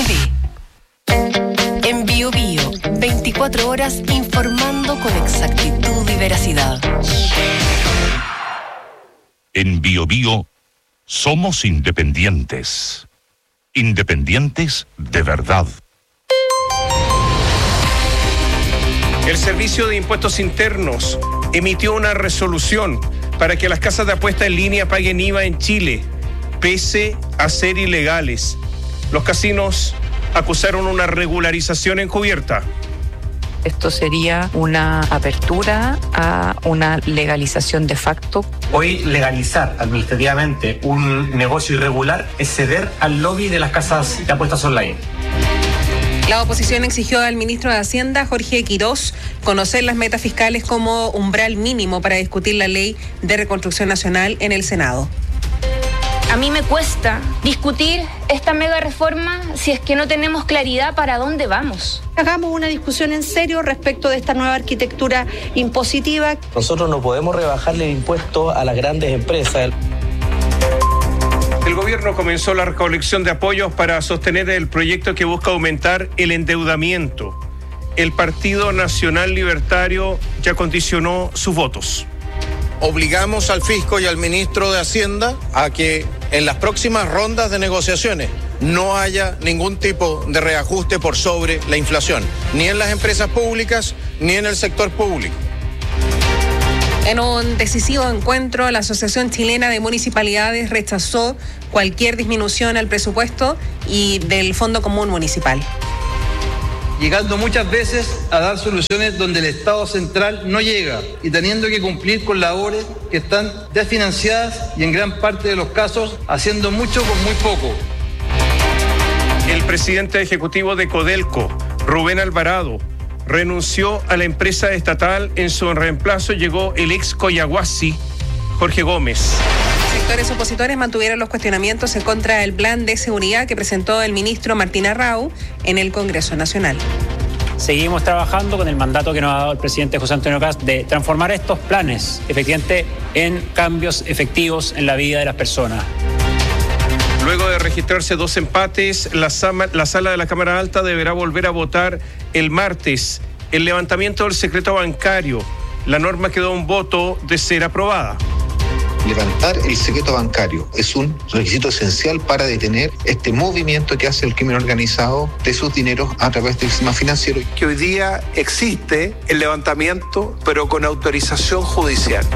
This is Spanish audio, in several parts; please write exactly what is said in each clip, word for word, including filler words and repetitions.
V. En Bio Bio, veinticuatro horas informando con exactitud y veracidad. En Bio Bio somos independientes. Independientes de verdad. El Servicio de Impuestos Internos emitió una resolución para que las casas de apuesta en línea paguen I V A en Chile, pese a ser ilegales. Los casinos acusaron una regularización encubierta. Esto sería una apertura a una legalización de facto. Hoy legalizar administrativamente un negocio irregular es ceder al lobby de las casas de apuestas online. La oposición exigió al ministro de Hacienda, Jorge Quirós, conocer las metas fiscales como umbral mínimo para discutir la ley de reconstrucción nacional en el Senado. A mí me cuesta discutir esta mega reforma si es que no tenemos claridad para dónde vamos. Hagamos una discusión en serio respecto de esta nueva arquitectura impositiva. Nosotros no podemos rebajarle el impuesto a las grandes empresas. El gobierno comenzó la recolección de apoyos para sostener el proyecto que busca aumentar el endeudamiento. El Partido Nacional Libertario ya condicionó sus votos. Obligamos al fisco y al ministro de Hacienda a que en las próximas rondas de negociaciones no haya ningún tipo de reajuste por sobre la inflación, ni en las empresas públicas ni en el sector público. En un decisivo encuentro, la Asociación Chilena de Municipalidades rechazó cualquier disminución al presupuesto y del Fondo Común Municipal. Llegando muchas veces a dar soluciones donde el Estado central no llega y teniendo que cumplir con labores que están desfinanciadas y en gran parte de los casos haciendo mucho con muy poco. El presidente ejecutivo de Codelco, Rubén Alvarado, renunció a la empresa estatal. En su reemplazo llegó el ex Coyahuasi, Jorge Gómez. Sectores opositores mantuvieron los cuestionamientos en contra del plan de seguridad que presentó el ministro Martín Arrau en el Congreso Nacional. Seguimos trabajando con el mandato que nos ha dado el presidente José Antonio Kast de transformar estos planes efectivamente en cambios efectivos en la vida de las personas. Luego de registrarse dos empates, la, sama, la sala de la Cámara Alta deberá volver a votar el martes el levantamiento del secreto bancario. La norma quedó a un voto de ser aprobada. Levantar el secreto bancario es un requisito esencial para detener este movimiento que hace el crimen organizado de sus dineros a través del sistema financiero. Que hoy día existe el levantamiento, pero con autorización judicial.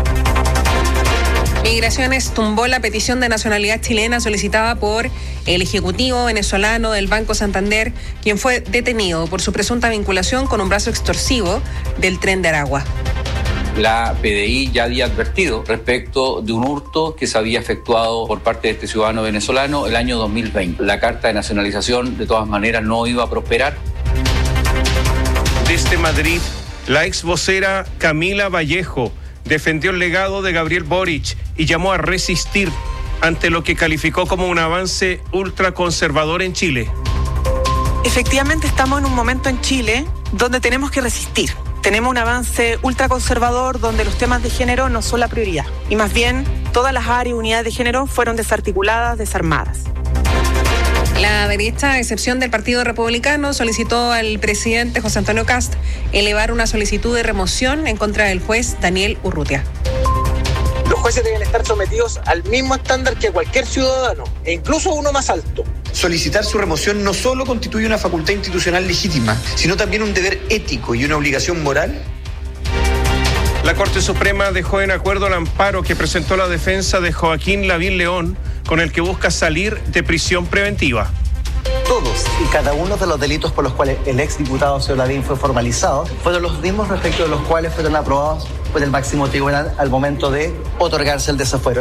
Migraciones tumbó la petición de nacionalidad chilena solicitada por el ejecutivo venezolano del Banco Santander, quien fue detenido por su presunta vinculación con un brazo extorsivo del Tren de Aragua. La P D I ya había advertido respecto de un hurto que se había efectuado por parte de este ciudadano venezolano el año dos mil veinte. La carta de nacionalización de todas maneras no iba a prosperar. Desde Madrid, la ex vocera Camila Vallejo defendió el legado de Gabriel Boric y llamó a resistir ante lo que calificó como un avance ultraconservador en Chile. Efectivamente estamos en un momento en Chile donde tenemos que resistir. Tenemos un avance ultraconservador donde los temas de género no son la prioridad y más bien todas las áreas y unidades de género fueron desarticuladas, desarmadas. La derecha, a excepción del Partido Republicano, solicitó al presidente José Antonio Kast elevar una solicitud de remoción en contra del juez Daniel Urrutia. Los jueces deben estar sometidos al mismo estándar que cualquier ciudadano, e incluso uno más alto. Solicitar su remoción no solo constituye una facultad institucional legítima, sino también un deber ético y una obligación moral. La Corte Suprema dejó en acuerdo el amparo que presentó la defensa de Joaquín Lavín León, con el que busca salir de prisión preventiva. Todos y cada uno de los delitos por los cuales el exdiputado señor Lavín fue formalizado fueron los mismos respecto de los cuales fueron aprobados por el máximo tribunal al momento de otorgarse el desafuero.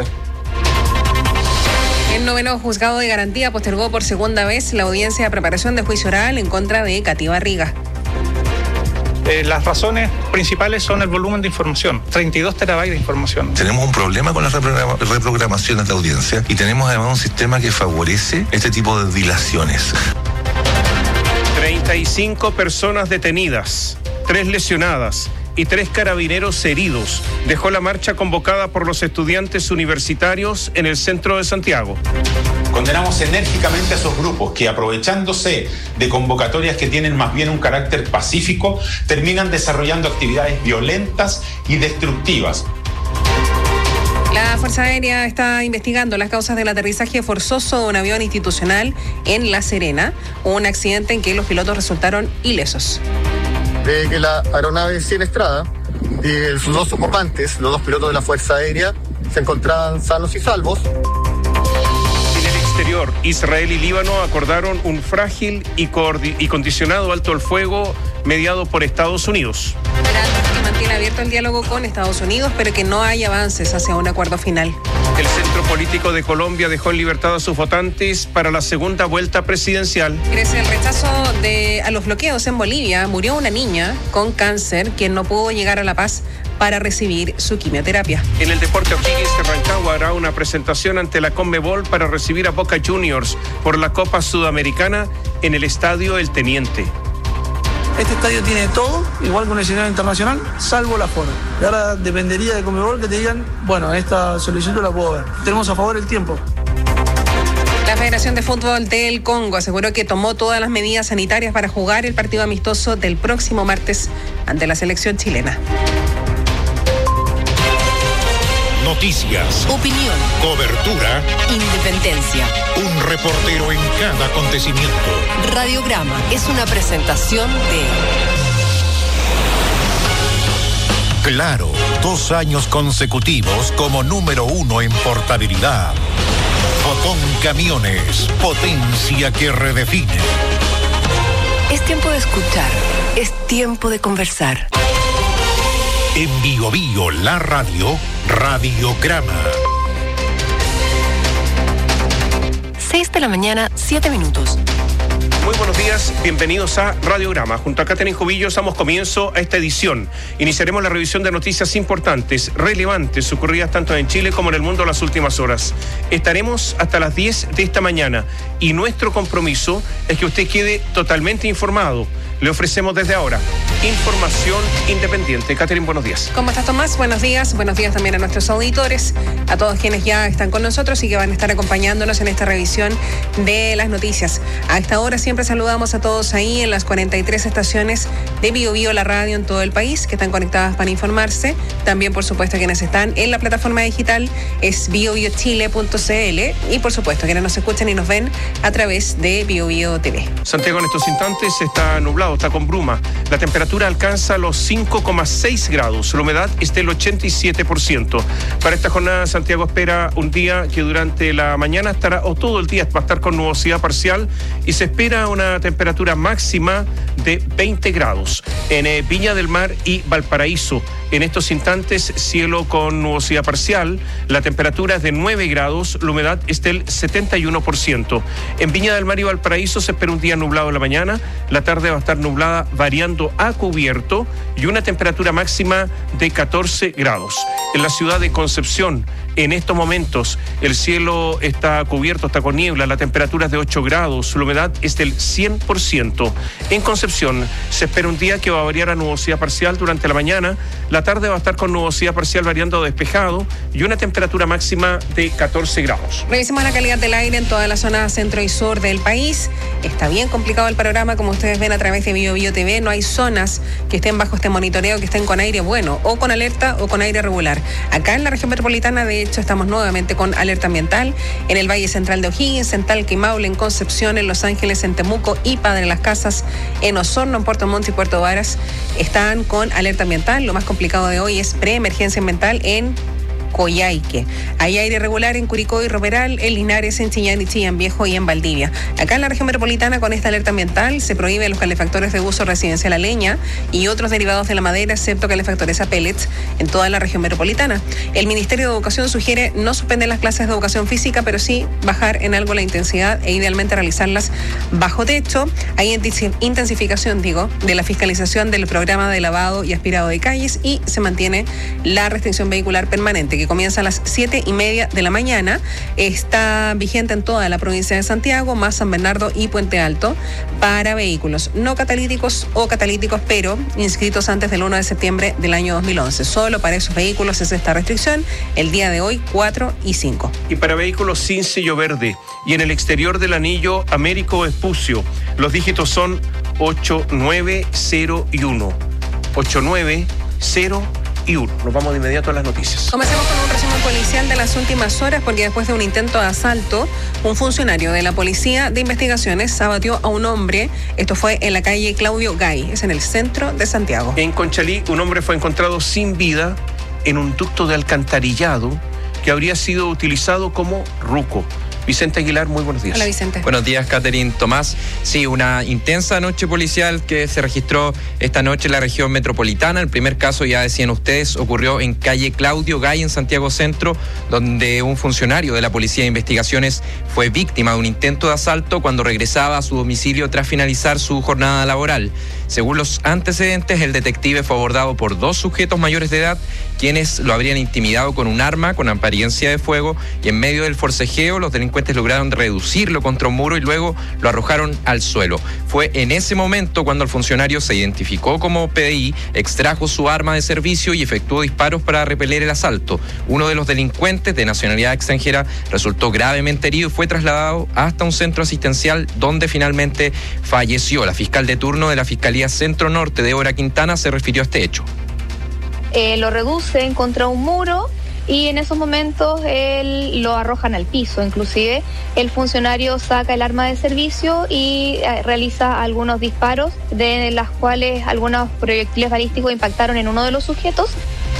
El noveno juzgado de garantía postergó por segunda vez la audiencia de preparación de juicio oral en contra de Katy Barriga. Eh, las razones principales son el volumen de información, treinta y dos terabytes de información. Tenemos un problema con las reprograma- reprogramaciones de audiencia y tenemos además un sistema que favorece este tipo de dilaciones. treinta y cinco personas detenidas, tres lesionadas y tres carabineros heridos dejó la marcha convocada por los estudiantes universitarios en el centro de Santiago. Condenamos enérgicamente a esos grupos que, aprovechándose de convocatorias que tienen más bien un carácter pacífico, terminan desarrollando actividades violentas y destructivas. La Fuerza Aérea está investigando las causas del aterrizaje forzoso de un avión institucional en La Serena, un accidente en que los pilotos resultaron ilesos. De que la aeronave Cinestrada y sus dos ocupantes, los dos pilotos de la Fuerza Aérea, se encontraban sanos y salvos. En el exterior, Israel y Líbano acordaron un frágil y, coordi- y condicionado alto el fuego mediado por Estados Unidos. Que mantiene abierto el diálogo con Estados Unidos, pero que no hay avances hacia un acuerdo final. El Centro Político de Colombia dejó en libertad a sus votantes para la segunda vuelta presidencial. Gracias al rechazo de, a los bloqueos en Bolivia, murió una niña con cáncer quien no pudo llegar a La Paz para recibir su quimioterapia. En el deporte, O'Higgins de Rancagua hará una presentación ante la Conmebol para recibir a Boca Juniors por la Copa Sudamericana en el Estadio El Teniente. Este estadio tiene todo, igual que un escenario internacional, salvo la aforo. Y ahora dependería de Conmebol que te digan, bueno, esta solicitud la puedo ver. Tenemos a favor el tiempo. La Federación de Fútbol del Congo aseguró que tomó todas las medidas sanitarias para jugar el partido amistoso del próximo martes ante la selección chilena. Noticias, opinión, cobertura, independencia. Un reportero en cada acontecimiento. Radiograma es una presentación de Claro, dos años consecutivos como número uno en portabilidad. Fotón Camiones, potencia que redefine. Es tiempo de escuchar, es tiempo de conversar. En Bio Bio, la radio, Radiograma. seis de la mañana, siete minutos. Muy buenos días, bienvenidos a Radiograma. Junto a Catherine Jovillo damos comienzo a esta edición. Iniciaremos la revisión de noticias importantes, relevantes, ocurridas tanto en Chile como en el mundo en las últimas horas. Estaremos hasta las diez de esta mañana y nuestro compromiso es que usted quede totalmente informado. Le ofrecemos desde ahora información independiente. Catherine, buenos días. ¿Cómo estás, Tomás? Buenos días. Buenos días también a nuestros auditores, a todos quienes ya están con nosotros y que van a estar acompañándonos en esta revisión de las noticias. A esta hora siempre saludamos a todos ahí en las cuarenta y tres estaciones de Bio Bio, la radio en todo el país, que están conectadas para informarse. También, por supuesto, quienes están en la plataforma digital es bio bio chile punto c l y, por supuesto, quienes nos escuchan y nos ven a través de Bio Bio T V. Santiago en estos instantes está nublado, está con bruma. La temperatura alcanza los cinco coma seis grados. La humedad es del ochenta y siete por ciento. Para esta jornada, Santiago espera un día que durante la mañana estará, o todo el día va a estar con nubosidad parcial y se espera una temperatura máxima de veinte grados. En eh, Viña del Mar y Valparaíso, en estos instantes, cielo con nubosidad parcial. La temperatura es de nueve grados, la humedad es del setenta y uno por ciento. En Viña del Mar y Valparaíso se espera un día nublado en la mañana. La tarde va a estar nublada variando a cubierto y una temperatura máxima de catorce grados. En la ciudad de Concepción, en estos momentos, el cielo está cubierto, está con niebla, la temperatura es de ocho grados, la humedad es del cien por ciento. En Concepción se espera un día que va a variar a nubosidad parcial durante la mañana. La tarde va a estar con nubosidad parcial variando a despejado y una temperatura máxima de catorce grados. Revisemos la calidad del aire en toda la zona centro y sur del país. Está bien complicado el panorama, como ustedes ven a través de Bio Bio T V. No hay zonas que estén bajo este monitoreo, que estén con aire bueno, o con alerta o con aire regular. Acá en la región metropolitana, de hecho, estamos nuevamente con alerta ambiental en el Valle Central de O'Higgins, en Talca y Maule, en Concepción, en Los Ángeles, en Temuco y Padre Las Casas, en Osorno, en Puerto Montt y Puerto Varas. Están con alerta ambiental. Lo más complicado de hoy es preemergencia ambiental en Coyhaique. Hay aire regular en Curicó y Roperal, en Linares, en Chillán y Chillán Viejo y en Valdivia. Acá en la región metropolitana, con esta alerta ambiental, se prohíben los calefactores de uso residencial a leña y otros derivados de la madera, excepto calefactores a pellets, en toda la región metropolitana. El Ministerio de Educación sugiere no suspender las clases de educación física, pero sí bajar en algo la intensidad e idealmente realizarlas bajo techo. Hay intensificación, digo, de la fiscalización del programa de lavado y aspirado de calles y se mantiene la restricción vehicular permanente que comienza a las siete y media de la mañana. Está vigente en toda la provincia de Santiago, más San Bernardo y Puente Alto, para vehículos no catalíticos o catalíticos, pero inscritos antes del uno de septiembre del año dos mil once. Solo para esos vehículos es esta restricción el día de hoy, cuatro y cinco. Y para vehículos sin sello verde y en el exterior del anillo Américo Vespucio, los dígitos son ocho nueve cero y uno. ocho nueve cero y uno. Nos vamos de inmediato a las noticias. Comencemos con un resumen policial de las últimas horas, porque después de un intento de asalto, un funcionario de la Policía de Investigaciones abatió a un hombre. Esto fue en la calle Claudio Gay, es en el centro de Santiago. En Conchalí, un hombre fue encontrado sin vida en un ducto de alcantarillado que habría sido utilizado como ruco. Vicente Aguilar, muy buenos días. Hola, Vicente. Buenos días, Catherine Tomás. Sí, una intensa noche policial que se registró esta noche en la región metropolitana. El primer caso, ya decían ustedes, ocurrió en calle Claudio Gay, en Santiago Centro, donde un funcionario de la Policía de Investigaciones fue víctima de un intento de asalto cuando regresaba a su domicilio tras finalizar su jornada laboral. Según los antecedentes, el detective fue abordado por dos sujetos mayores de edad, quienes lo habrían intimidado con un arma con apariencia de fuego, y en medio del forcejeo los delincuentes lograron reducirlo contra un muro y luego lo arrojaron al suelo. Fue en ese momento cuando el funcionario se identificó como P D I, extrajo su arma de servicio y efectuó disparos para repeler el asalto. Uno de los delincuentes, de nacionalidad extranjera, resultó gravemente herido y fue trasladado hasta un centro asistencial donde finalmente falleció. La fiscal de turno de la Fiscalía Centro Norte, Débora Quintana, se refirió a este hecho. Eh, lo reducen contra un muro y en esos momentos él lo arrojan al piso. Inclusive el funcionario saca el arma de servicio y eh, realiza algunos disparos, de las cuales algunos proyectiles balísticos impactaron en uno de los sujetos.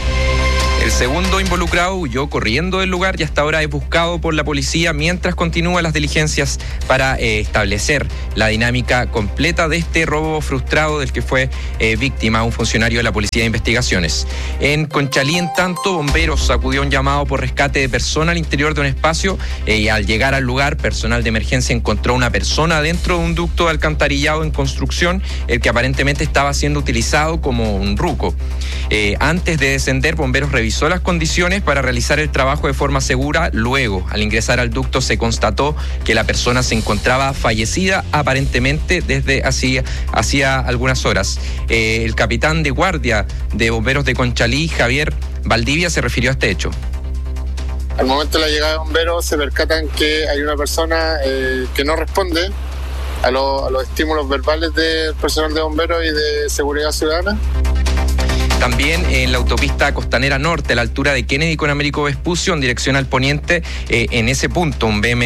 El segundo involucrado huyó corriendo del lugar y hasta ahora es buscado por la policía mientras continúan las diligencias para eh, establecer la dinámica completa de este robo frustrado del que fue eh, víctima un funcionario de la Policía de Investigaciones. En Conchalí, en tanto, bomberos acudió un llamado por rescate de persona al interior de un espacio eh, y al llegar al lugar, personal de emergencia encontró una persona dentro de un ducto de alcantarillado en construcción, el que aparentemente estaba siendo utilizado como un ruco. Eh, antes de descender, bomberos revisaron las condiciones para realizar el trabajo de forma segura. Luego, al ingresar al ducto, se constató que la persona se encontraba fallecida, aparentemente desde hacía, hacía algunas horas. Eh, el capitán de guardia de bomberos de Conchalí, Javier Valdivia, se refirió a este hecho. Al momento de la llegada de bomberos se percatan que hay una persona eh, que no responde a, lo, a los estímulos verbales del personal de bomberos y de seguridad ciudadana. También en la autopista Costanera Norte, a la altura de Kennedy con Américo Vespucio, en dirección al poniente, eh, en ese punto un B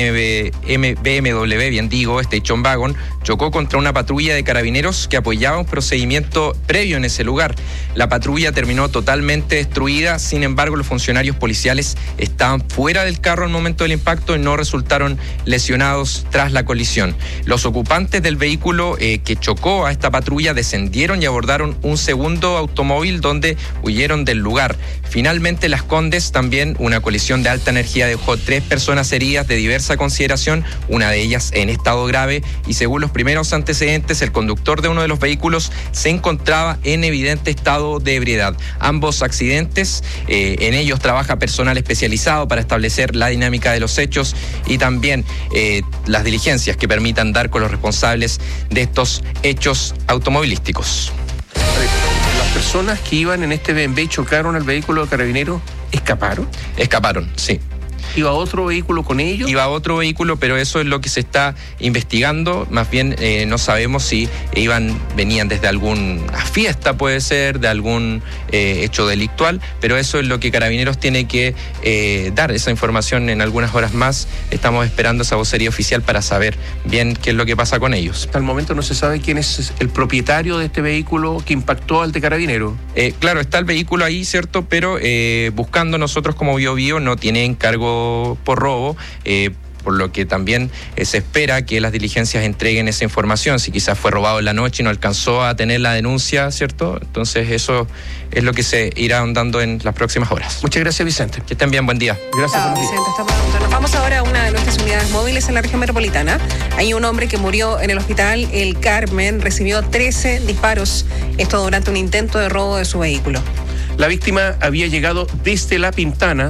M W, bien digo, Station Wagon, chocó contra una patrulla de carabineros que apoyaba un procedimiento previo en ese lugar. La patrulla terminó totalmente destruida, sin embargo los funcionarios policiales estaban fuera del carro al momento del impacto y no resultaron lesionados tras la colisión. Los ocupantes del vehículo eh, que chocó a esta patrulla descendieron y abordaron un segundo automóvil donde huyeron del lugar. Finalmente, Las Condes, también una colisión de alta energía dejó tres personas heridas de diversa consideración, una de ellas en estado grave, y según los primeros antecedentes, el conductor de uno de los vehículos se encontraba en evidente estado de ebriedad. Ambos accidentes, eh, en ellos trabaja personal especializado para establecer la dinámica de los hechos y también eh, las diligencias que permitan dar con los responsables de estos hechos automovilísticos. ¿Las personas que iban en este B M W y chocaron al vehículo de carabineros escaparon? Escaparon, sí. ¿Iba otro vehículo con ellos? Iba otro vehículo, pero eso es lo que se está investigando. Más bien eh, no sabemos si iban, venían desde alguna fiesta, puede ser, de algún eh, hecho delictual, pero eso es lo que Carabineros tiene que eh, dar esa información en algunas horas más. Estamos esperando esa vocería oficial para saber bien qué es lo que pasa con ellos. Hasta el momento no se sabe quién es el propietario de este vehículo que impactó al de Carabineros. Eh, claro, está el vehículo ahí, ¿cierto? Pero eh, buscando nosotros como Bio Bio no tiene encargo por robo, eh, por lo que también eh, se espera que las diligencias entreguen esa información, si quizás fue robado en la noche y no alcanzó a tener la denuncia, ¿cierto? Entonces eso es lo que se irá ahondando en las próximas horas. Muchas gracias, Vicente. Que estén bien, buen día. Gracias. Chao, Vicente, hasta pronto. Nos vamos ahora a una de nuestras unidades móviles en la región metropolitana. Hay un hombre que murió en el hospital El Carmen, recibió trece disparos, esto durante un intento de robo de su vehículo. La víctima había llegado desde La Pintana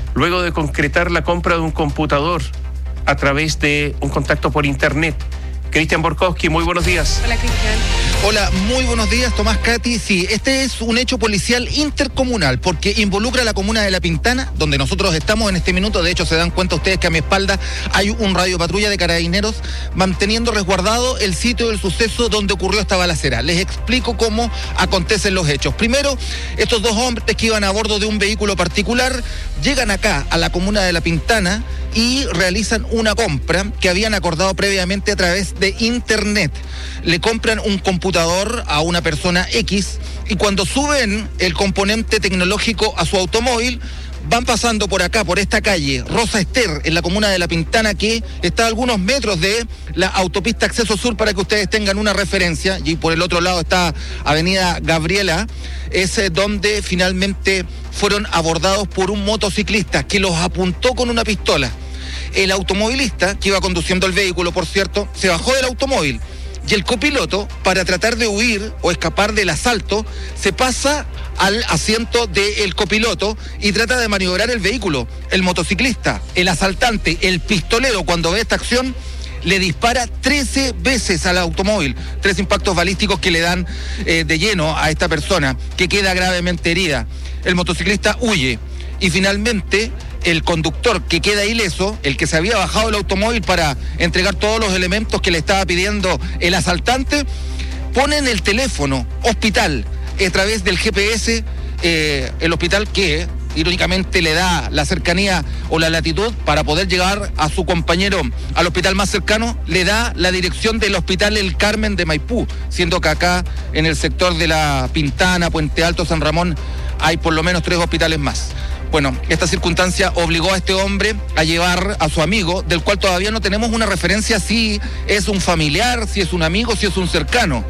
luego de concretar la compra de un computador a través de un contacto por internet. Cristian Borkowski, muy buenos días. Hola, Cristian. Hola, muy buenos días, Tomás, Katy. Sí, este es un hecho policial intercomunal porque involucra a la comuna de La Pintana, donde nosotros estamos en este minuto. De hecho, se dan cuenta ustedes que a mi espalda hay un radio patrulla de carabineros manteniendo resguardado el sitio del suceso donde ocurrió esta balacera. Les explico cómo acontecen los hechos. Primero, estos dos hombres que iban a bordo de un vehículo particular llegan acá a la comuna de La Pintana y realizan una compra que habían acordado previamente a través de internet. Le compran un computador a una persona X y cuando suben el componente tecnológico a su automóvil, van pasando por acá, por esta calle, Rosa Ester, en la comuna de La Pintana, que está a algunos metros de la autopista Acceso Sur, para que ustedes tengan una referencia, y por el otro lado está Avenida Gabriela, es donde finalmente fueron abordados por un motociclista que los apuntó con una pistola. El automovilista, que iba conduciendo el vehículo, por cierto, se bajó del automóvil y el copiloto, para tratar de huir o escapar del asalto, se pasa al asiento del copiloto y trata de maniobrar el vehículo. El motociclista, el asaltante, el pistolero, cuando ve esta acción, le dispara trece veces al automóvil, tres impactos balísticos que le dan eh, de lleno a esta persona, que queda gravemente herida. El motociclista huye y finalmente el conductor, que queda ileso, el que se había bajado del automóvil para entregar todos los elementos que le estaba pidiendo el asaltante, pone en el teléfono hospital a través del G P S, eh, el hospital que irónicamente le da la cercanía o la latitud para poder llegar a su compañero al hospital más cercano, le da la dirección del hospital El Carmen de Maipú, siendo que acá en el sector de La Pintana, Puente Alto, San Ramón, hay por lo menos tres hospitales más. Bueno, esta circunstancia obligó a este hombre a llevar a su amigo, del cual todavía no tenemos una referencia si es un familiar, si es un amigo, si es un cercano.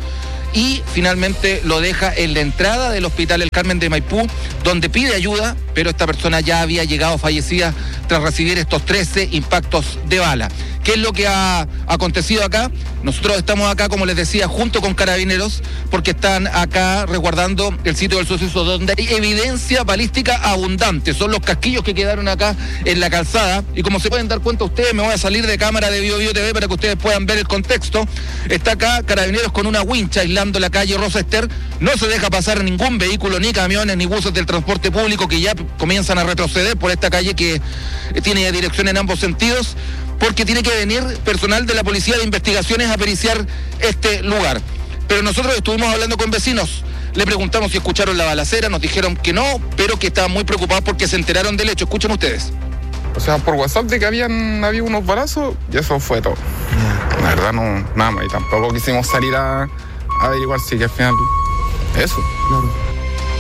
Y finalmente lo deja en la entrada del hospital El Carmen de Maipú, donde pide ayuda, pero esta persona ya había llegado fallecida tras recibir estos trece impactos de bala. ¿Qué es lo que ha acontecido acá? Nosotros estamos acá, como les decía, junto con carabineros, porque están acá resguardando el sitio del suceso, donde hay evidencia balística abundante. Son los casquillos que quedaron acá en la calzada, y como se pueden dar cuenta ustedes, me voy a salir de cámara de Bio Bio T V para que ustedes puedan ver el contexto. Está acá carabineros con una wincha aislando la calle Rosa Ester. No se deja pasar ningún vehículo, ni camiones, ni buses del transporte público, que ya comienzan a retroceder por esta calle que tiene dirección en ambos sentidos, porque tiene que venir personal de la Policía de Investigaciones a periciar este lugar. Pero nosotros estuvimos hablando con vecinos, le preguntamos si escucharon la balacera, nos dijeron que no, pero que estaban muy preocupados porque se enteraron del hecho. Escuchen ustedes. O sea, por WhatsApp de que habían había unos balazos, y eso fue todo. La verdad no, nada más, y tampoco quisimos salir a, a averiguar si que al final eso. Claro.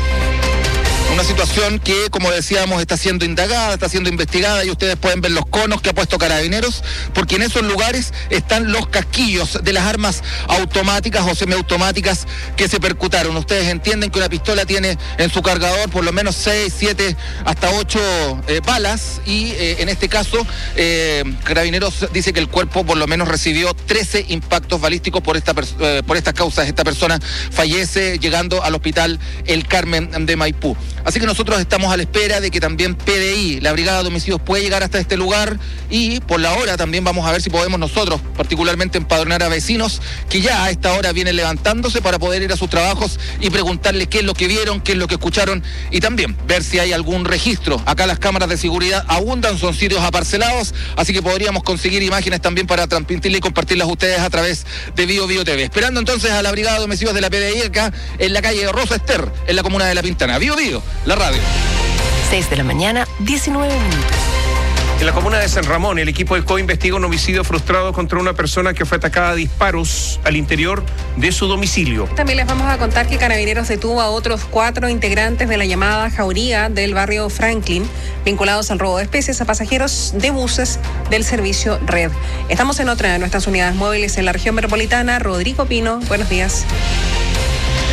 Una situación que, como decíamos, está siendo indagada, está siendo investigada, y ustedes pueden ver los conos que ha puesto Carabineros, porque en esos lugares están los casquillos de las armas automáticas o semiautomáticas que se percutaron. Ustedes entienden que una pistola tiene en su cargador por lo menos seis, siete, hasta ocho eh, balas, y eh, en este caso eh, Carabineros dice que el cuerpo por lo menos recibió trece impactos balísticos por, esta eh, por estas causas. Esta persona fallece llegando al hospital El Carmen de Maipú. Así que nosotros estamos a la espera de que también P D I, la Brigada de Homicidios, pueda llegar hasta este lugar, y por la hora también vamos a ver si podemos nosotros particularmente empadronar a vecinos que ya a esta hora vienen levantándose para poder ir a sus trabajos y preguntarles qué es lo que vieron, qué es lo que escucharon, y también ver si hay algún registro. Acá las cámaras de seguridad abundan, son sitios aparcelados, así que podríamos conseguir imágenes también para transmitirle y compartirlas a ustedes a través de Bio Bio T V. Esperando entonces a la Brigada de Homicidios de la P D I acá en la calle Rosa Ester, en la comuna de La Pintana. Bio Bio, la radio. seis de la mañana, diecinueve minutos. En la comuna de San Ramón, el equipo del C O I investiga un homicidio frustrado contra una persona que fue atacada a disparos al interior de su domicilio. También les vamos a contar que Carabineros detuvo a otros cuatro integrantes de la llamada Jauría del barrio Franklin, vinculados al robo de especies a pasajeros de buses del servicio Red. Estamos en otra de nuestras unidades móviles en la región metropolitana. Rodrigo Pino, buenos días.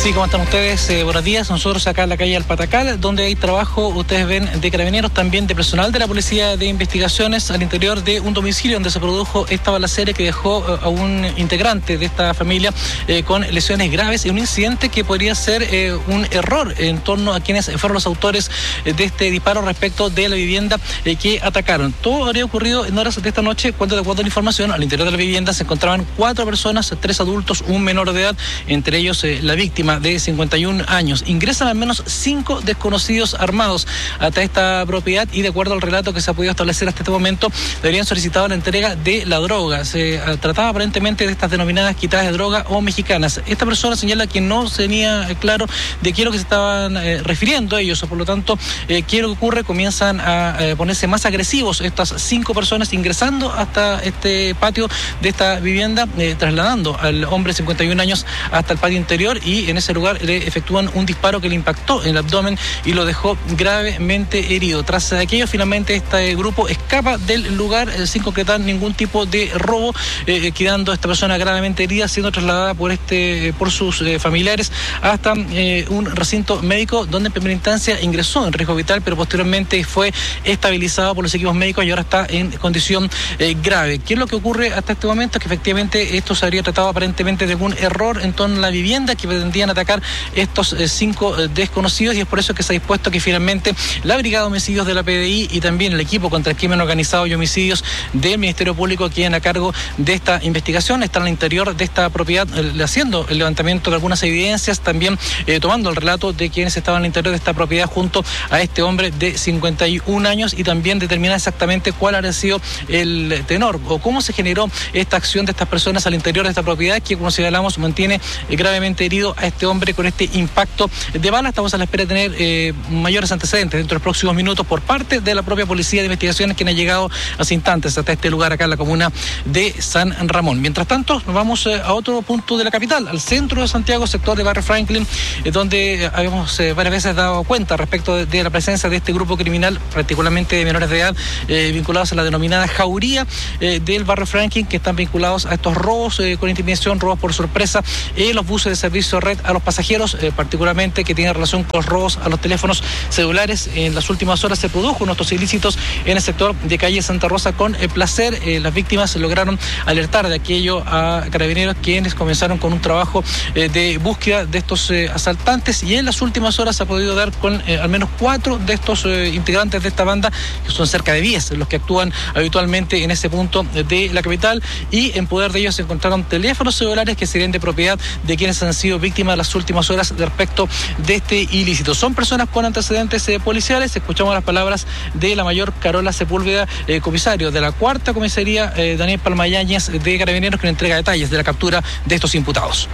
Sí, ¿cómo están ustedes? Eh, buenos días. Nosotros acá en la calle Alpatacal, donde hay trabajo, ustedes ven, de carabineros, también de personal de la Policía de Investigaciones al interior de un domicilio donde se produjo esta balacera que dejó eh, a un integrante de esta familia eh, con lesiones graves y un incidente que podría ser eh, un error en torno a quienes fueron los autores eh, de este disparo respecto de la vivienda eh, que atacaron. Todo habría ocurrido en horas de esta noche cuando, de acuerdo a la información, al interior de la vivienda se encontraban cuatro personas, tres adultos, un menor de edad, entre ellos eh, la víctima de cincuenta y un años. Ingresan al menos cinco desconocidos armados hasta esta propiedad y, de acuerdo al relato que se ha podido establecer hasta este momento, le habrían solicitado la entrega de la droga. Se uh, trataba aparentemente de estas denominadas quitadas de droga o mexicanas. Esta persona señala que no tenía eh, claro de qué es lo que se estaban eh, refiriendo ellos, por lo tanto, eh, qué es lo que ocurre, comienzan a eh, ponerse más agresivos estas cinco personas ingresando hasta este patio de esta vivienda, eh, trasladando al hombre de cincuenta y un años hasta el patio interior, y en ese lugar le efectúan un disparo que le impactó en el abdomen y lo dejó gravemente herido. Tras aquello, finalmente este grupo escapa del lugar eh, sin concretar ningún tipo de robo, eh, quedando esta persona gravemente herida, siendo trasladada por este eh, por sus eh, familiares hasta eh, un recinto médico donde en primera instancia ingresó en riesgo vital, pero posteriormente fue estabilizado por los equipos médicos y ahora está en condición eh, grave. ¿Qué es lo que ocurre hasta este momento? Que efectivamente esto se habría tratado aparentemente de algún error en torno a la vivienda que pretendían atacar estos eh, cinco eh, desconocidos, y es por eso que se ha dispuesto que finalmente la Brigada de Homicidios de la P D I y también el equipo contra el crimen organizado y homicidios del Ministerio Público queden a cargo de esta investigación. Están al interior de esta propiedad eh, haciendo el levantamiento de algunas evidencias, también eh, tomando el relato de quienes estaban al interior de esta propiedad junto a este hombre de cincuenta y un años, y también determinar exactamente cuál habría sido el tenor o cómo se generó esta acción de estas personas al interior de esta propiedad que, como señalamos, mantiene eh, gravemente herido a este hombre con este impacto de bala. Estamos a la espera de tener eh, mayores antecedentes dentro de los próximos minutos por parte de la propia Policía de Investigaciones, quien ha llegado hace instantes hasta este lugar acá en la comuna de San Ramón. Mientras tanto, nos vamos eh, a otro punto de la capital, al centro de Santiago, sector de Barrio Franklin, eh, donde habíamos eh, varias veces dado cuenta respecto de, de la presencia de este grupo criminal, particularmente de menores de edad, eh, vinculados a la denominada jauría eh, del Barrio Franklin, que están vinculados a estos robos eh, con intimidación, robos por sorpresa, en los buses de servicio red a los pasajeros, eh, particularmente que tienen relación con los robos a los teléfonos celulares. En las últimas horas se produjo unos actos ilícitos en el sector de calle Santa Rosa con el placer. Eh, las víctimas lograron alertar de aquello a carabineros, quienes comenzaron con un trabajo eh, de búsqueda de estos eh, asaltantes, y en las últimas horas se ha podido dar con eh, al menos cuatro de estos eh, integrantes de esta banda, que son cerca de diez los que actúan habitualmente en ese punto de la capital, y en poder de ellos se encontraron teléfonos celulares que serían de propiedad de quienes han sido víctimas de las últimas horas de respecto de este ilícito. Son personas con antecedentes eh, policiales. Escuchamos las palabras de la mayor Carola Sepúlveda, eh, comisario de la cuarta comisaría, eh, Daniel Palmayañez, de Carabineros, que entrega detalles de la captura de estos imputados.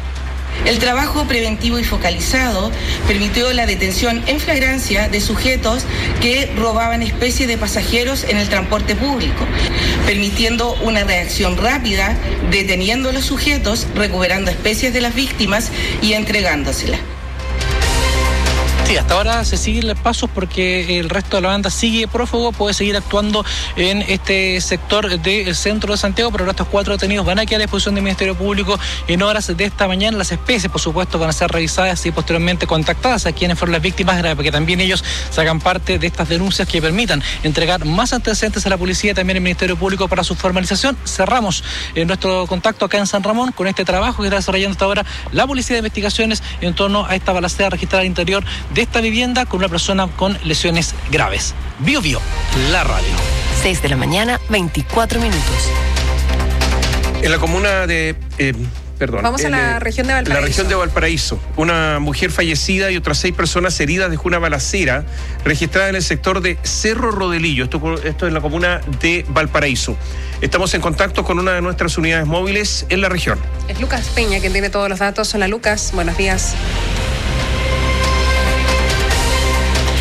El trabajo preventivo y focalizado permitió la detención en flagrancia de sujetos que robaban especies de pasajeros en el transporte público, permitiendo una reacción rápida, deteniendo a los sujetos, recuperando especies de las víctimas y entregándoselas. Sí, hasta ahora se siguen los pasos porque el resto de la banda sigue prófugo, puede seguir actuando en este sector del centro de Santiago, pero estos cuatro detenidos van a quedar a disposición del Ministerio Público en horas de esta mañana. Las especies, por supuesto, van a ser revisadas y posteriormente contactadas a quienes fueron las víctimas, para que también ellos sacan parte de estas denuncias que permitan entregar más antecedentes a la policía y también al Ministerio Público para su formalización. Cerramos eh, nuestro contacto acá en San Ramón con este trabajo que está desarrollando hasta ahora la Policía de Investigaciones en torno a esta balacera registrada al interior de esta vivienda con una persona con lesiones graves. Bio Bio, la radio. seis de la mañana, veinticuatro minutos. En la comuna de... Eh, perdón. Vamos a la eh, región de Valparaíso. La región de Valparaíso. Una mujer fallecida y otras seis personas heridas dejó una balacera registrada en el sector de Cerro Rodelillo. Esto, esto es la comuna de Valparaíso. Estamos en contacto con una de nuestras unidades móviles en la región. Es Lucas Peña quien tiene todos los datos. Hola Lucas, buenos días.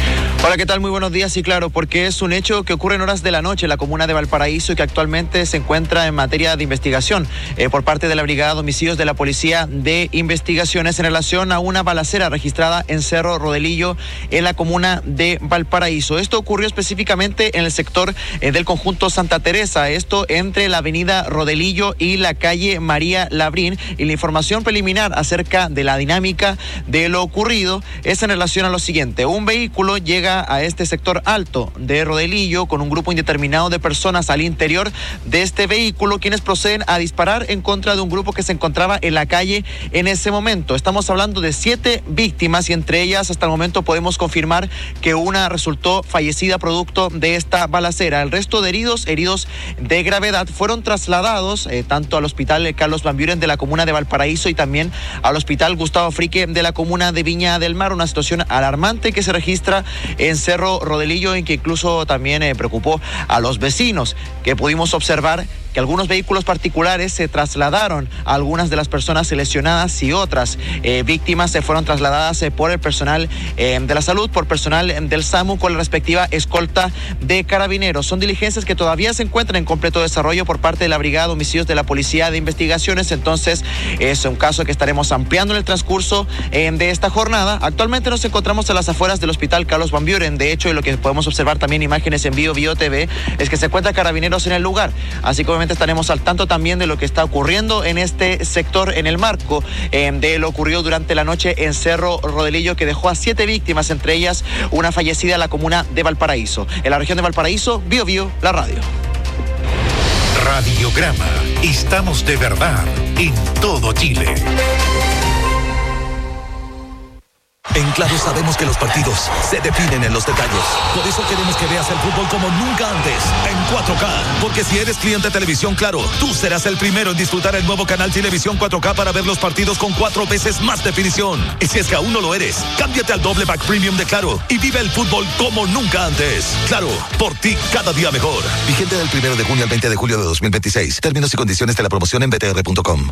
Hola, ¿qué tal? Muy buenos días. Y claro, porque es un hecho que ocurre en horas de la noche en la comuna de Valparaíso y que actualmente se encuentra en materia de investigación eh, por parte de la Brigada de Homicidios de la Policía de Investigaciones en relación a una balacera registrada en Cerro Rodelillo en la comuna de Valparaíso. Esto ocurrió específicamente en el sector eh, del conjunto Santa Teresa, esto entre la avenida Rodelillo y la calle María Labrín, y la información preliminar acerca de la dinámica de lo ocurrido es en relación a lo siguiente. Un vehículo llega a este sector alto de Rodelillo con un grupo indeterminado de personas al interior de este vehículo, quienes proceden a disparar en contra de un grupo que se encontraba en la calle en ese momento. Estamos hablando de siete víctimas y entre ellas hasta el momento podemos confirmar que una resultó fallecida producto de esta balacera. El resto de heridos, heridos de gravedad, fueron trasladados eh, tanto al hospital Carlos Van Buren de la comuna de Valparaíso y también al hospital Gustavo Frique de la comuna de Viña del Mar. Una situación alarmante que se registra en Cerro Rodelillo, en que incluso también eh, preocupó a los vecinos, que pudimos observar que algunos vehículos particulares se trasladaron a algunas de las personas lesionadas y otras eh, víctimas se fueron trasladadas eh, por el personal eh, de la salud, por personal del SAMU con la respectiva escolta de carabineros. Son diligencias que todavía se encuentran en completo desarrollo por parte de la Brigada de Homicidios de la Policía de Investigaciones, entonces es un caso que estaremos ampliando en el transcurso eh, de esta jornada. Actualmente nos encontramos a las afueras del hospital Carlos Van Buren, de hecho, y lo que podemos observar también imágenes en Bio Bio T V es que se encuentran carabineros en el lugar, así como estaremos al tanto también de lo que está ocurriendo en este sector en el marco eh, de lo ocurrido durante la noche en Cerro Rodelillo, que dejó a siete víctimas, entre ellas una fallecida en la comuna de Valparaíso. En la región de Valparaíso, Bio Bio, la radio. Radiograma. Estamos de verdad en todo Chile. En Claro sabemos que los partidos se definen en los detalles. Por eso queremos que veas el fútbol como nunca antes, en cuatro K. Porque si eres cliente de Televisión Claro, tú serás el primero en disfrutar el nuevo canal Televisión cuatro K para ver los partidos con cuatro veces más definición. Y si es que aún no lo eres, cámbiate al doble pack premium de Claro y vive el fútbol como nunca antes. Claro, por ti cada día mejor. Vigente del primero de junio al veinte de julio de dos mil veintiséis. Términos y condiciones de la promoción en b t r punto com.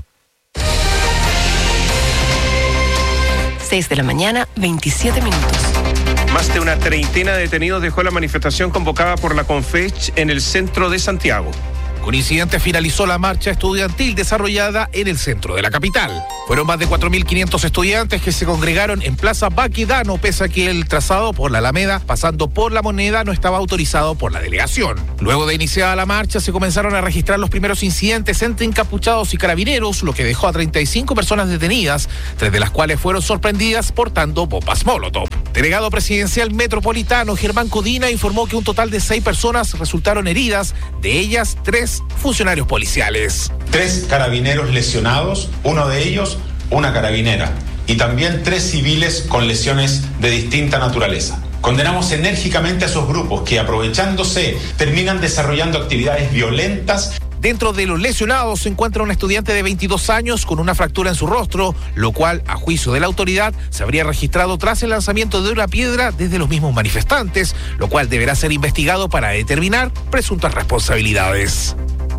seis de la mañana, veintisiete minutos. Más de una treintena de detenidos dejó la manifestación convocada por la CONFECH en el centro de Santiago. Con incidente finalizó la marcha estudiantil desarrollada en el centro de la capital. Fueron más de cuatro mil quinientos estudiantes que se congregaron en Plaza Baquedano, pese a que el trazado por la Alameda, pasando por la Moneda, no estaba autorizado por la delegación. Luego de iniciada la marcha, se comenzaron a registrar los primeros incidentes entre encapuchados y carabineros, lo que dejó a treinta y cinco personas detenidas, tres de las cuales fueron sorprendidas portando bombas Molotov. Delegado presidencial metropolitano Germán Codina informó que un total de seis personas resultaron heridas, de ellas tres funcionarios policiales. Tres carabineros lesionados, uno de ellos una carabinera, y también tres civiles con lesiones de distinta naturaleza. Condenamos enérgicamente a esos grupos que, aprovechándose, terminan desarrollando actividades violentas. Dentro de los lesionados se encuentra un estudiante de veintidós años con una fractura en su rostro, lo cual, a juicio de la autoridad, se habría registrado tras el lanzamiento de una piedra desde los mismos manifestantes, lo cual deberá ser investigado para determinar presuntas responsabilidades.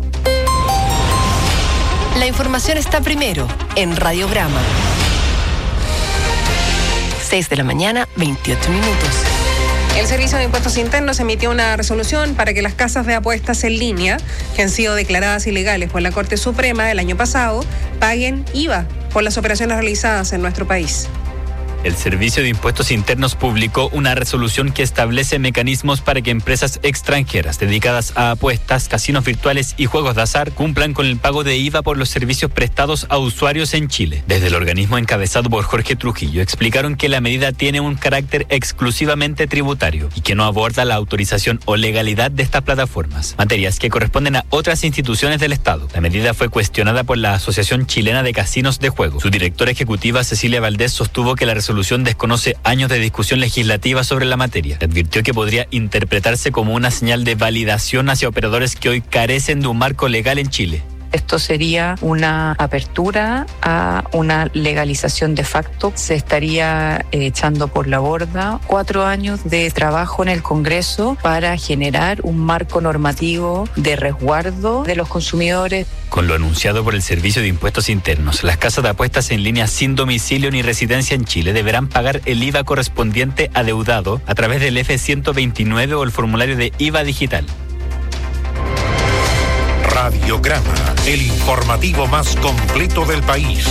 La información está primero en Radiograma. seis de la mañana, veintiocho minutos. El Servicio de Impuestos Internos emitió una resolución para que las casas de apuestas en línea, que han sido declaradas ilegales por la Corte Suprema el año pasado, paguen I V A por las operaciones realizadas en nuestro país. El Servicio de Impuestos Internos publicó una resolución que establece mecanismos para que empresas extranjeras dedicadas a apuestas, casinos virtuales y juegos de azar cumplan con el pago de I V A por los servicios prestados a usuarios en Chile. Desde el organismo encabezado por Jorge Trujillo explicaron que la medida tiene un carácter exclusivamente tributario y que no aborda la autorización o legalidad de estas plataformas, materias que corresponden a otras instituciones del Estado. La medida fue cuestionada por la Asociación Chilena de Casinos de Juego. Su directora ejecutiva, Cecilia Valdés, sostuvo que la resolución La resolución desconoce años de discusión legislativa sobre la materia. Advirtió que podría interpretarse como una señal de validación hacia operadores que hoy carecen de un marco legal en Chile. Esto sería una apertura a una legalización de facto. Se estaría eh, echando por la borda cuatro años de trabajo en el Congreso para generar un marco normativo de resguardo de los consumidores. Con lo anunciado por el Servicio de Impuestos Internos, las casas de apuestas en línea sin domicilio ni residencia en Chile deberán pagar el I V A correspondiente adeudado a través del F ciento veintinueve o el formulario de I V A digital. Radiograma, el informativo más completo del país.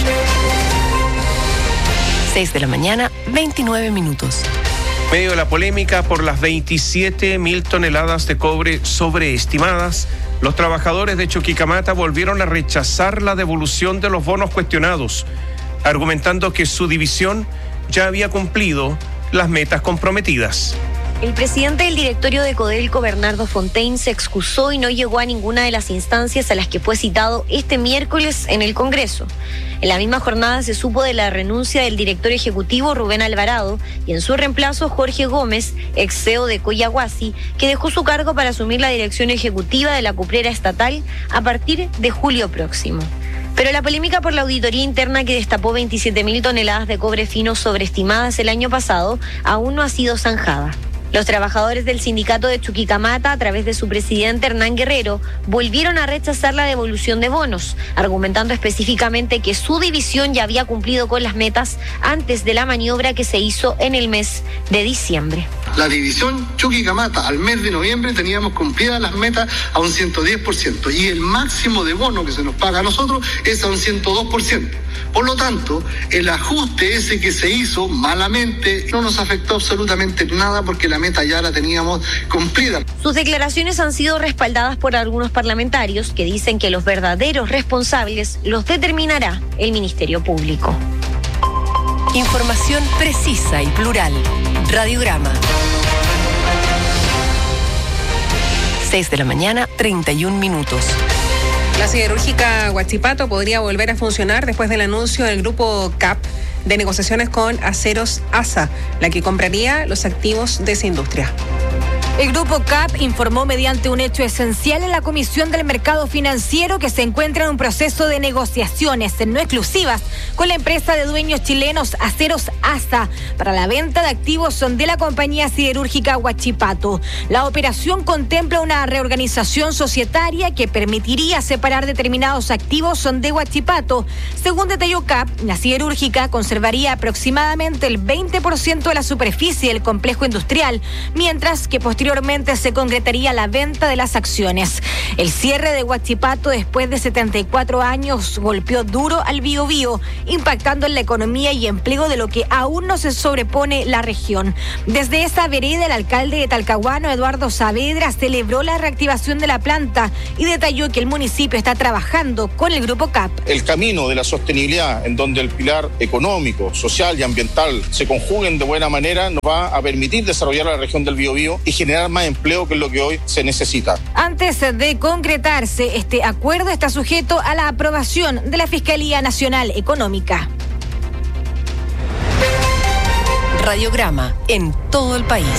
seis de la mañana, veintinueve minutos. Medio de la polémica por las veintisiete mil toneladas de cobre sobreestimadas, los trabajadores de Chuquicamata volvieron a rechazar la devolución de los bonos cuestionados, argumentando que su división ya había cumplido las metas comprometidas. El presidente del directorio de Codelco, Bernardo Fontaine, se excusó y no llegó a ninguna de las instancias a las que fue citado este miércoles en el Congreso. En la misma jornada se supo de la renuncia del director ejecutivo Rubén Alvarado y en su reemplazo Jorge Gómez, ex C E O de Coyahuasi, que dejó su cargo para asumir la dirección ejecutiva de la cuprera estatal a partir de julio próximo. Pero la polémica por la auditoría interna que destapó veintisiete mil toneladas de cobre fino sobreestimadas el año pasado aún no ha sido zanjada. Los trabajadores del sindicato de Chuquicamata, a través de su presidente Hernán Guerrero, volvieron a rechazar la devolución de bonos, argumentando específicamente que su división ya había cumplido con las metas antes de la maniobra que se hizo en el mes de diciembre. La división Chuquicamata, al mes de noviembre teníamos cumplidas las metas a un ciento diez por ciento y el máximo de bono que se nos paga a nosotros es a un ciento dos por ciento. Por lo tanto, el ajuste ese que se hizo malamente no nos afectó absolutamente nada porque la meta ya la teníamos cumplida. Sus declaraciones han sido respaldadas por algunos parlamentarios que dicen que los verdaderos responsables los determinará el Ministerio Público. Información precisa y plural. Radiograma. seis de la mañana, treinta y un minutos. La siderúrgica Huachipato podría volver a funcionar después del anuncio del grupo C A P de negociaciones con Aceros A S A, la que compraría los activos de esa industria. El Grupo C A P informó mediante un hecho esencial en la Comisión del Mercado Financiero que se encuentra en un proceso de negociaciones no exclusivas con la empresa de dueños chilenos Aceros A S A para la venta de activos de la compañía siderúrgica Huachipato. La operación contempla una reorganización societaria que permitiría separar determinados activos de Huachipato. Según detalló C A P, la siderúrgica conservaría aproximadamente el veinte por ciento de la superficie del complejo industrial, mientras que posteriormente Posteriormente se concretaría la venta de las acciones. El cierre de Huachipato después de setenta y cuatro años golpeó duro al Biobío, impactando en la economía y empleo de lo que aún no se sobrepone la región. Desde esa vereda, el alcalde de Talcahuano, Eduardo Saavedra, celebró la reactivación de la planta y detalló que el municipio está trabajando con el Grupo C A P. El camino de la sostenibilidad, en donde el pilar económico, social y ambiental se conjuguen de buena manera, nos va a permitir desarrollar la región del Biobío y generar más empleo, que es lo que hoy se necesita. Antes de concretarse, este acuerdo está sujeto a la aprobación de la Fiscalía Nacional Económica. Radiograma en todo el país.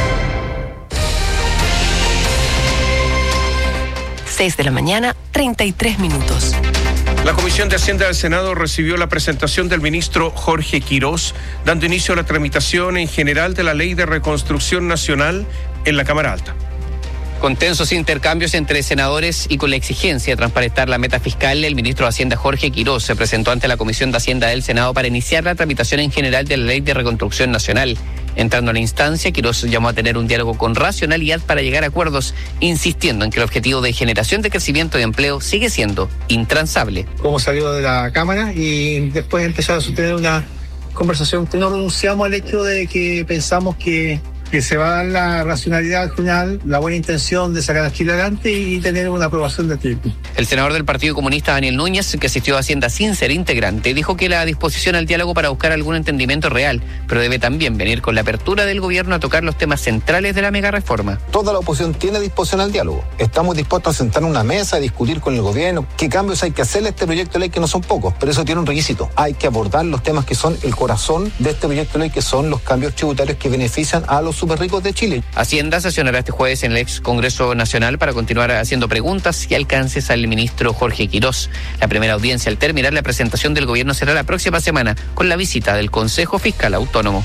seis de la mañana, treinta y tres minutos. La Comisión de Hacienda del Senado recibió la presentación del ministro Jorge Quirós, dando inicio a la tramitación en general de la Ley de Reconstrucción Nacional en la Cámara Alta. Con tensos intercambios entre senadores y con la exigencia de transparentar la meta fiscal, el ministro de Hacienda Jorge Quirós se presentó ante la Comisión de Hacienda del Senado para iniciar la tramitación en general de la Ley de Reconstrucción Nacional. Entrando a la instancia, Quirós llamó a tener un diálogo con racionalidad para llegar a acuerdos, insistiendo en que el objetivo de generación de crecimiento y empleo sigue siendo intransable. Como salió de la Cámara y después empezó a sostener una conversación, no renunciamos al hecho de que pensamos que que se va a dar la racionalidad al final, la buena intención de sacar a Chile adelante y tener una aprobación de tipo. El senador del Partido Comunista, Daniel Núñez, que asistió a Hacienda sin ser integrante, dijo que la disposición al diálogo para buscar algún entendimiento real, pero debe también venir con la apertura del gobierno a tocar los temas centrales de la megareforma. Toda la oposición tiene disposición al diálogo. Estamos dispuestos a sentar en una mesa, a discutir con el gobierno qué cambios hay que hacerle a este proyecto de ley, que no son pocos, pero eso tiene un requisito. Hay que abordar los temas que son el corazón de este proyecto de ley, que son los cambios tributarios que benefician a los súper ricos de Chile. Hacienda sesionará este jueves en el ex Congreso Nacional para continuar haciendo preguntas y alcances al ministro Jorge Quirós. La primera audiencia al terminar la presentación del gobierno será la próxima semana con la visita del Consejo Fiscal Autónomo.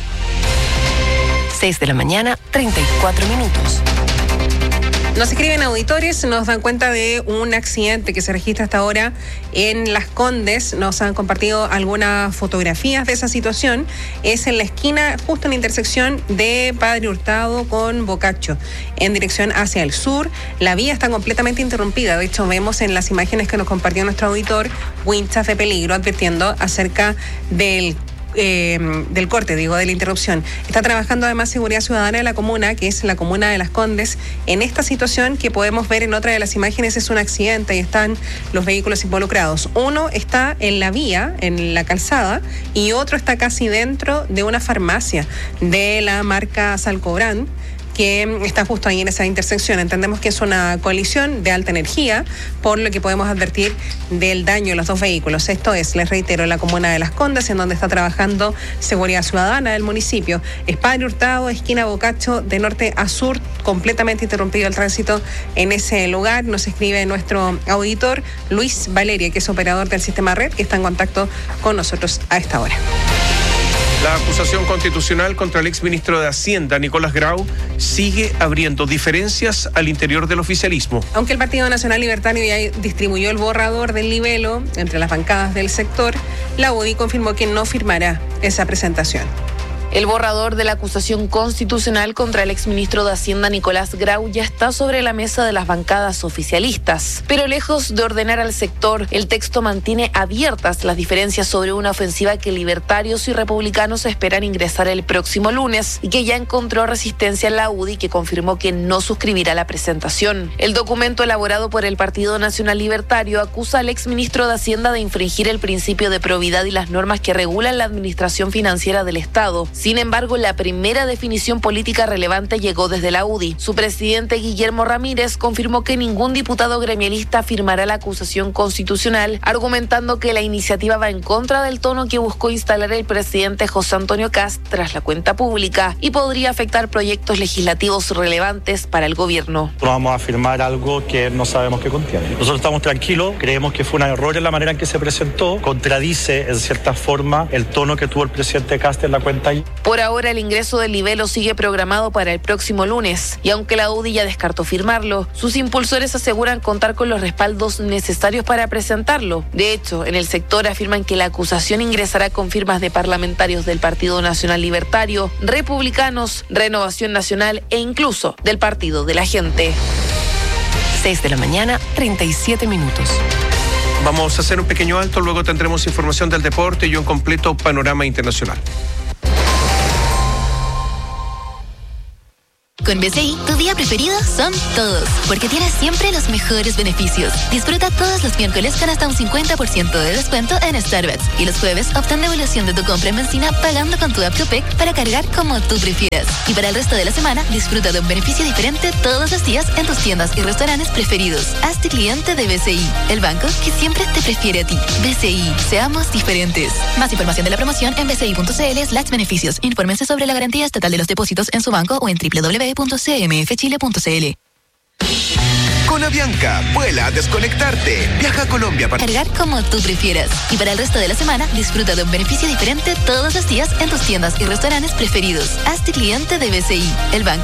seis de la mañana, treinta y cuatro minutos. Nos escriben auditores, nos dan cuenta de un accidente que se registra hasta ahora en Las Condes. Nos han compartido algunas fotografías de esa situación. Es en la esquina, justo en la intersección de Padre Hurtado con Bocacho, en dirección hacia el sur. La vía está completamente interrumpida. De hecho, vemos en las imágenes que nos compartió nuestro auditor winchas de peligro advirtiendo acerca del Eh, del corte, digo, de la interrupción. Está trabajando además Seguridad Ciudadana de la comuna, que es la comuna de Las Condes. En esta situación que podemos ver en otra de las imágenes es un accidente y están los vehículos involucrados. Uno está en la vía, en la calzada, y otro está casi dentro de una farmacia de la marca Salcobrán, que está justo ahí en esa intersección. Entendemos que es una colisión de alta energía, por lo que podemos advertir del daño en los dos vehículos. Esto es, les reitero, la comuna de Las Condes, en donde está trabajando Seguridad Ciudadana del municipio. Es Padre Hurtado, esquina Bocacho, de norte a sur, completamente interrumpido el tránsito en ese lugar. Nos escribe nuestro auditor Luis Valeria, que es operador del sistema Red, que está en contacto con nosotros a esta hora. La acusación constitucional contra el exministro de Hacienda, Nicolás Grau, sigue abriendo diferencias al interior del oficialismo. Aunque el Partido Nacional Libertario ya distribuyó el borrador del libelo entre las bancadas del sector, la U D I confirmó que no firmará esa presentación. El borrador de la acusación constitucional contra el exministro de Hacienda Nicolás Grau ya está sobre la mesa de las bancadas oficialistas. Pero lejos de ordenar al sector, el texto mantiene abiertas las diferencias sobre una ofensiva que libertarios y republicanos esperan ingresar el próximo lunes y que ya encontró resistencia en la U D I, que confirmó que no suscribirá la presentación. El documento elaborado por el Partido Nacional Libertario acusa al exministro de Hacienda de infringir el principio de probidad y las normas que regulan la administración financiera del Estado. Sin embargo, la primera definición política relevante llegó desde la U D I. Su presidente, Guillermo Ramírez, confirmó que ningún diputado gremialista firmará la acusación constitucional, argumentando que la iniciativa va en contra del tono que buscó instalar el presidente José Antonio Kast tras la cuenta pública y podría afectar proyectos legislativos relevantes para el gobierno. No vamos a firmar algo que no sabemos qué contiene. Nosotros estamos tranquilos, creemos que fue un error en la manera en que se presentó, contradice en cierta forma el tono que tuvo el presidente Kast en la cuenta. Por ahora, el ingreso del libelo sigue programado para el próximo lunes, y aunque la U D I ya descartó firmarlo, sus impulsores aseguran contar con los respaldos necesarios para presentarlo. De hecho, en el sector afirman que la acusación ingresará con firmas de parlamentarios del Partido Nacional Libertario, republicanos, Renovación Nacional e incluso del Partido de la Gente. seis de la mañana, treinta y siete minutos. Vamos a hacer un pequeño alto, luego tendremos información del deporte y un completo panorama internacional. Con B C I, tu día preferido son todos, porque tienes siempre los mejores beneficios. Disfruta todos los miércoles con hasta un cincuenta por ciento de descuento en Starbucks y los jueves obtén devolución de tu compra en benzina pagando con tu app Copec para cargar como tú prefieras. Y para el resto de la semana, disfruta de un beneficio diferente todos los días en tus tiendas y restaurantes preferidos. Hazte cliente de B C I, el banco que siempre te prefiere a ti. B C I, seamos diferentes. Más información de la promoción en bci.cl slash beneficios. Infórmense sobre la garantía estatal de los depósitos en su banco o en doble u doble u doble u punto c m f chile punto c l. Con Avianca, vuela a desconectarte. Viaja a Colombia para cargar como tú prefieras. Y para el resto de la semana, disfruta de un beneficio diferente todos los días en tus tiendas y restaurantes preferidos. Hazte cliente de B C I, el banco